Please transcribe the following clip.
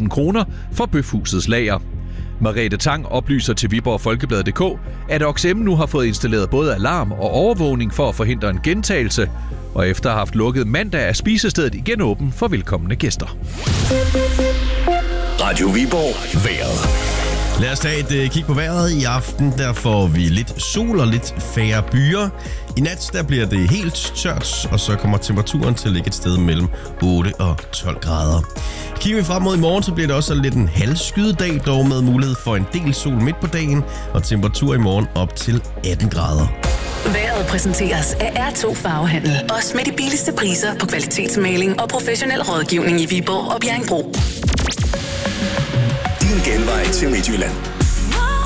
100.000 kroner for Bøfhusets lager. Merete Tang oplyser til Viborg Folkeblad.dk, at OXM nu har fået installeret både alarm og overvågning for at forhindre en gentagelse, og efter at have haft lukket mandag er spisestedet igen åben for velkomne gæster. Radio Viborg vejret. Lad os tage et kig på vejret. I aften der får vi lidt sol og lidt færre byer. I nat der bliver det helt tørt, og så kommer temperaturen til at ligge et sted mellem 8 og 12 grader. Kigger vi frem mod i morgen, så bliver det også lidt en halvskyet dag, dog med mulighed for en del sol midt på dagen, og temperatur i morgen op til 18 grader. Vejret præsenteres af R2 Farvehandel. Også med de billigste priser på kvalitetsmaling og professionel rådgivning i Viborg og Bjerringbro. Din genvej til Midtjylland.